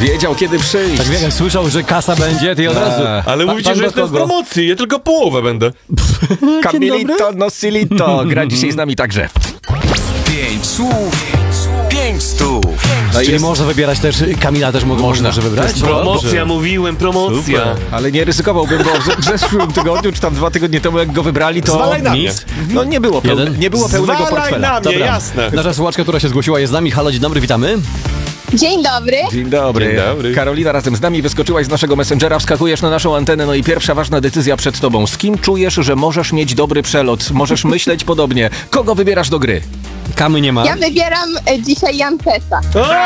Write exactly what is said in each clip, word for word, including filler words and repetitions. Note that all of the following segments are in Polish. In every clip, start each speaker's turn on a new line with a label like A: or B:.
A: Wiedział, kiedy przyjść.
B: Tak jak słyszał, że kasa będzie, ty od razu.
C: Ale
B: Pa-
C: mówicie,
B: pan
C: że
B: do
C: jestem w
B: kogo?
C: promocji, ja tylko połowę będę.
A: Camilito Nosilito gra dzisiaj z nami także.
D: Pięć słów, pięć stów.
A: No i
B: Czyli
A: jest,
B: można wybierać też, Kamila też mo- można może wybrać?
C: Promocja, mówiłem, promocja.
B: Super.
A: ale nie ryzykowałbym, bo w, w zeszłym tygodniu, czy tam dwa tygodnie temu, jak go wybrali, to
C: Zwalaj na mnie.
B: Nic.
A: no nie było, peł,
B: Jeden?
A: nie było pełnego
C: Zwalaj
A: portfela.
C: na mnie,
B: Dobra.
C: jasne.
B: Nasza słuchaczka, która się zgłosiła, jest z nami. Halo, dzień dobry, witamy.
E: Dzień dobry.
A: Dzień dobry.
C: Dzień dobry.
A: Karolina razem z nami, wyskoczyłaś z naszego Messengera, wskakujesz na naszą antenę, no i pierwsza ważna decyzja przed tobą. Z kim czujesz, że możesz mieć dobry przelot? Możesz myśleć podobnie. Kogo wybierasz do gry?
B: Kamy nie ma.
E: Ja wybieram e, dzisiaj Jankesa.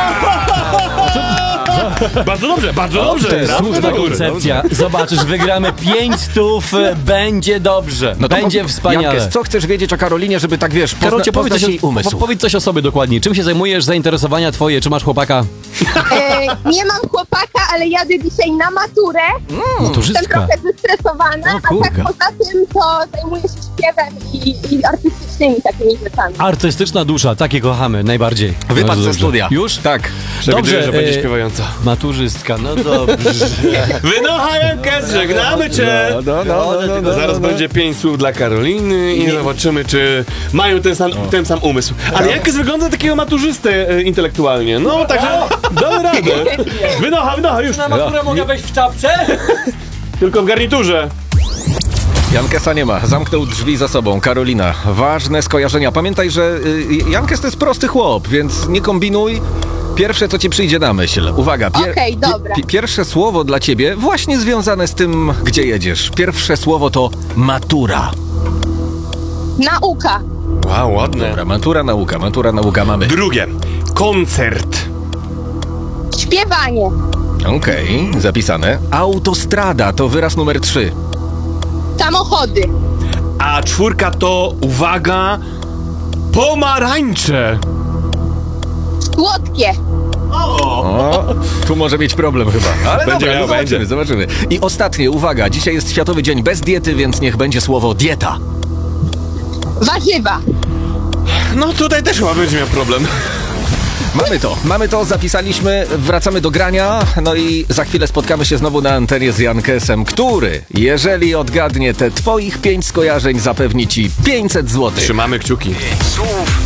C: Bardzo dobrze, bardzo dobrze.
A: Dobrze,
C: Brawo,
B: Słuszna
C: dobry.
B: koncepcja. Zobaczysz, wygramy pięć stów, e, będzie dobrze.
A: No to
B: będzie
A: po-
B: wspaniale.
A: Jankes, co chcesz wiedzieć o Karolinie, żeby tak wiesz, pozna,
B: Karolcie, powiedz
A: poznać
B: coś,
A: jej
B: o,
A: umysł?
B: po, powiedz coś o sobie dokładniej. Czym się zajmujesz, zainteresowania twoje? Czy masz chłopaka?
E: E, nie mam chłopaka, ale jadę dzisiaj na maturę. Jestem
B: Maturzystka.
E: trochę zestresowana,
B: O,
E: a
B: kurka.
E: tak poza tym to zajmuję się śpiewem i, i artystycznymi takimi rzeczami.
B: Artystyczna dusza, takie kochamy najbardziej.
A: Wypadł
B: Bardzo
A: ze
B: dobrze.
A: studia.
B: Już?
A: Tak.
C: Przewiduję, że będzie
B: e,
C: śpiewająca.
B: Maturzystka, no dobrze.
C: Wynocha Jankes, żegnamy cię.
A: No, no, no, no, no,
C: Zaraz
A: no.
C: będzie pięć słów dla Karoliny i zobaczymy, czy mają ten sam, ten sam umysł. Ale Jankes wygląda na takiego maturzystę e, intelektualnie. No, także damy radę. Wynocha, wynocha, już.
B: Na maturę mogę wejść w czapce?
C: Tylko w garniturze.
A: Jankesa nie ma, zamknął drzwi za sobą. Karolina, ważne skojarzenia. Pamiętaj, że y, Jankes to jest prosty chłop, więc nie kombinuj. Pierwsze, co ci przyjdzie na myśl. Uwaga, pier-
E: Okej, dobra.
A: pi- pierwsze słowo dla ciebie, właśnie związane z tym, gdzie jedziesz. Pierwsze słowo to matura.
E: Nauka.
C: Wow, ładne.
A: Dobra, matura, nauka, matura, nauka mamy.
C: Drugie. Koncert.
E: Śpiewanie.
A: Okej, zapisane. Autostrada to wyraz numer trzy.
E: Samochody.
C: A czwórka to, uwaga, pomarańcze.
E: Słodkie.
A: O, tu może mieć problem chyba. Ale
C: Będzie
A: dobra,
C: miał,
A: no zobaczymy,
C: będzie.
A: zobaczymy. I ostatnie, uwaga, dzisiaj jest Światowy Dzień bez diety, więc niech będzie słowo dieta.
E: Warzywa.
C: No tutaj też chyba będzie miał problem.
A: Mamy to, mamy to, zapisaliśmy, wracamy do grania, no i za chwilę spotkamy się znowu na antenie z Jankesem, który, jeżeli odgadnie te twoich pięć skojarzeń, zapewni ci pięćset złotych.
C: Trzymamy kciuki.
D: Pięć słów,